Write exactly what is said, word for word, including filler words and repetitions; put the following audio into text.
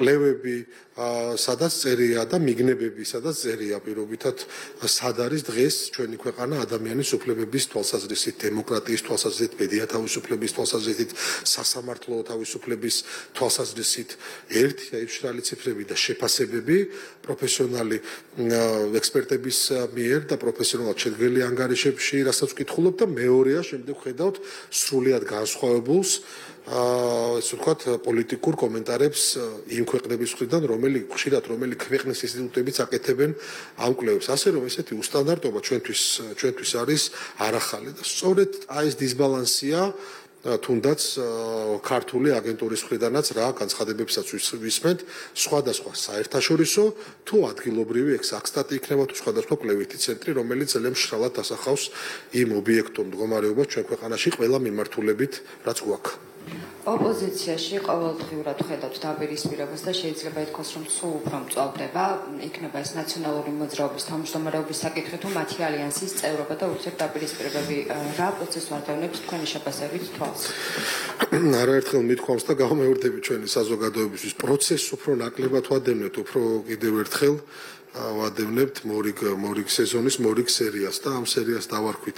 კვლევები სადაც წერია და მიგნებები სადაც წერია პირობითად სად არის დღეს ჩვენი ქვეყანა ადამიანის უფლებების თვალსაზრისით, დემოკრატიის თვალსაზრისით, παιδია თავისუფლების თვალსაზრისით, სასამართლო თავისუფლების თვალსაზრისით. ერთი მშრალი ციფრები და შეფასებები პროფესიონალი ექსპერტების მიერ და პროფესიონალ შედგენილი ანგარიშებში, რასაც ვკითხულობ და მეორეა შემდეგ ხედავთ სრულიად განსხვავებულს ასე ვთქვათ პოლიტიკურ კომენტარებს იმ ქვეყნების მხრიდან, რომელი ხშირად რომელი ქვეყნის ინსტიტუტებიც აკეთებენ ამ კვლევებს. ასე რომ ესეთი უსტანდარტობა ჩვენთვის ჩვენთვის არის არახალი და სწორედ აი ეს დისბალანსია თუნდაც ქართული აგენტურის მხრიდანაც რა განცხადებებსაც ვისმენთ სხვადასხვა საერთაშორისო თუ ადგილობრივი ექსაქტატი იქნება თუ სხვადასხვა კვლევითი ცენტრი, რომელიც ძალიან მშრალად ასახავს იმ ობიექტურ მდგომარეობას ჩვენ ქვეყანაში ყველა მიმართულებით, რაც გვაქვს. ოპოზიციაში ყოველდღიურად ხედავთ დაპირისპირებას და შეიძლება ითქვას, რომ სულ უფრო მწვავდება, იქნება ეს ნაციონალური მოძრაობის თავმჯდომარეობის საკითხი თუ მათი ალიანსის წევრობა და ურთიერთდაპირისპირებები რა პროცესს ვარდავნებს თქვენი შეფასებით თვალს? არაერთხელ მithქვამს და გავმეორდები ჩვენი საზოგადოებისთვის პროცესს უფრო ნაკლებად ვადევნებთ, უფრო კიდევ ერთხელ ვადევნებთ მორიგ მორიგ სეზონის მორიგ სერიას და ამ სერიას დავარქვით